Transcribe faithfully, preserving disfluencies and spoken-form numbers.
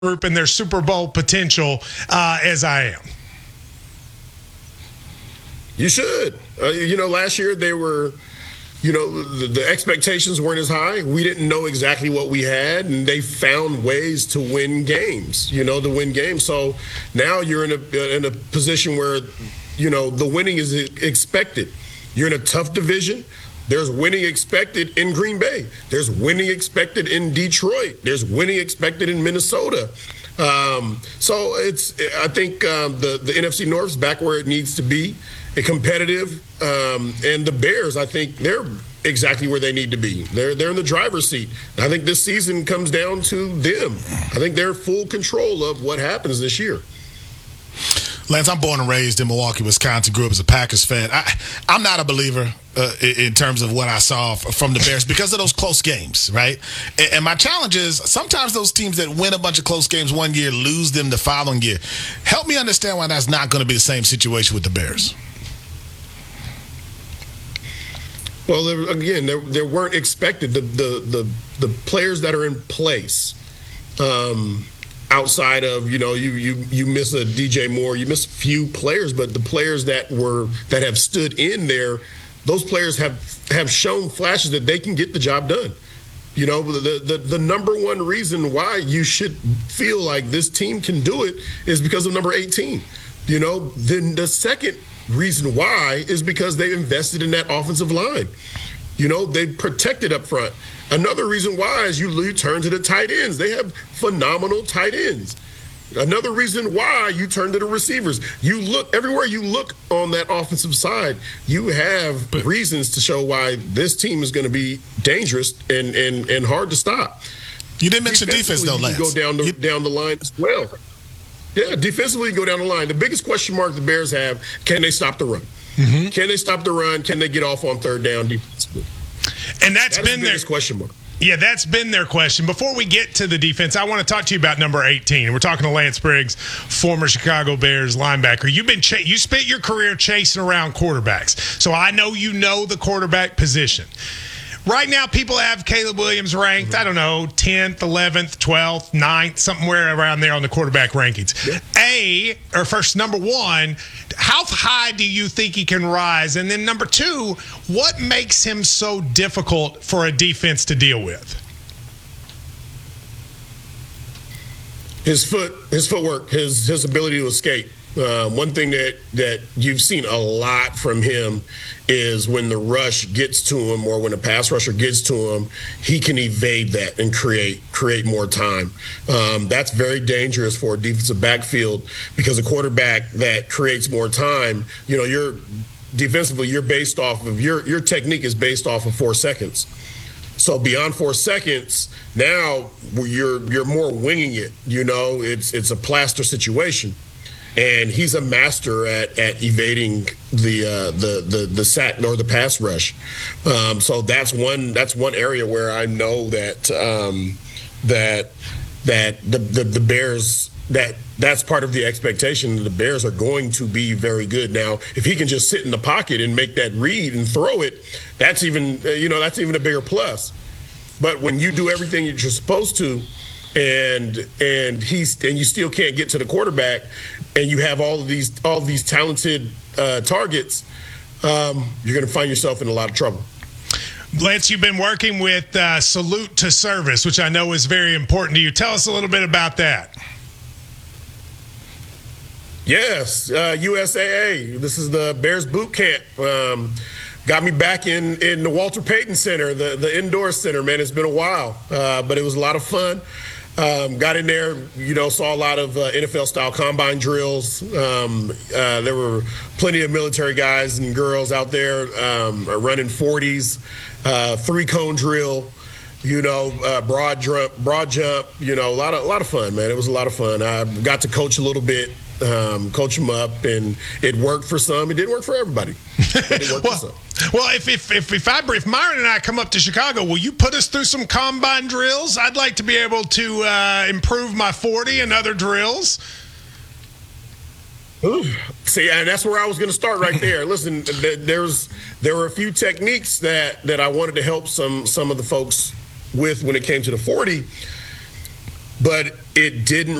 group and their Super Bowl potential uh, as I am. You should. Uh, you know, last year they were, you know, the, the expectations weren't as high. We didn't know exactly what we had, and they found ways to win games, you know, to win games. So now you're in a in a position where, you know, the winning is expected. You're in a tough division. There's winning expected in Green Bay. There's winning expected in Detroit. There's winning expected in Minnesota. Um, so it's, I think um, the, the N F C North is back where it needs to be, a competitive. Um, and the Bears, I think they're exactly where they need to be. They're, they're in the driver's seat. I think this season comes down to them. I think they're full control of what happens this year. Lance, I'm born and raised in Milwaukee, Wisconsin, grew up as a Packers fan. I, I'm not a believer uh, in terms of what I saw from the Bears because of those close games, right? And, and my challenge is sometimes those teams that win a bunch of close games one year lose them the following year. Help me understand why that's not going to be the same situation with the Bears. Well, there, again, there, there weren't expected. The, the, the, the players that are in place, um, outside of, you know, you you you miss a D J Moore, you miss a few players, but the players that were that have stood in there, those players have have shown flashes that they can get the job done. You know, the the, the number one reason why you should feel like this team can do it is because of number eighteen. You know, then the second reason why is because they invested in that offensive line. You know, they protected up front. Another reason why is you, you turn to the tight ends. They have phenomenal tight ends. Another reason why you turn to the receivers. You look everywhere you look on that offensive side, you have but, reasons to show why this team is going to be dangerous and, and, and hard to stop. You didn't mention defense, though, Lance. You go down the, you, down the line as well. Yeah, defensively, you go down the line. The biggest question mark the Bears have, can they stop the run? Mm-hmm. Can they stop the run? Can they get off on third down defensively? And that's that been their question mark. Yeah, that's been their question. Before we get to the defense, I want to talk to you about number eighteen. We're talking to Lance Briggs, former Chicago Bears linebacker. You've been ch- you spent your career chasing around quarterbacks, so I know you know the quarterback position. Right now, people have Caleb Williams ranked, I don't know, tenth, eleventh, twelfth, ninth, somewhere around there on the quarterback rankings. Yeah. A, or first, number one, how high do you think he can rise? And then number two, what makes him so difficult for a defense to deal with? His foot, his footwork, his his ability to escape. Uh, one thing that, that you've seen a lot from him is when the rush gets to him or when a pass rusher gets to him, he can evade that and create create more time. Um, that's very dangerous for a defensive backfield because a quarterback that creates more time, you know, you're defensively, you're based off of your your technique is based off of four seconds. So beyond four seconds, now you're you're more winging it. You know, it's it's a plaster situation. And he's a master at, at evading the uh, the the the sack or the pass rush. Um, so that's one that's one area where I know that um, that that the, the the Bears that that's part of the expectation. The Bears are going to be very good. Now, if he can just sit in the pocket and make that read and throw it, that's even you know that's even a bigger plus. But when you do everything that you're supposed to, and and he's and you still can't get to the quarterback, and you have all of these all of these talented uh, targets, um, you're going to find yourself in a lot of trouble. Lance, you've been working with uh, Salute to Service, which I know is very important to you. Tell us a little bit about that. Yes, uh, U S A A. This is the Bears boot camp. Um, got me back in, in the Walter Payton Center, the, the indoor center, man. It's been a while, uh, but it was a lot of fun. Um, got in there, you know, saw a lot of uh, N F L-style combine drills. Um, uh, there were plenty of military guys and girls out there um, running forties, uh, three-cone drill, you know, uh, broad jump, broad jump. You know, a lot of a lot of fun, man. It was a lot of fun. I got to coach a little bit, um, coach them up, and it worked for some. It didn't work for everybody. But it worked well, for some. Well, if if if if, I, if Myron and I come up to Chicago, will you put us through some combine drills? I'd like to be able to uh, improve my forty and other drills. Ooh. See, and that's where I was going to start right there. Listen, there's there were a few techniques that that I wanted to help some some of the folks with when it came to the forty. but it didn't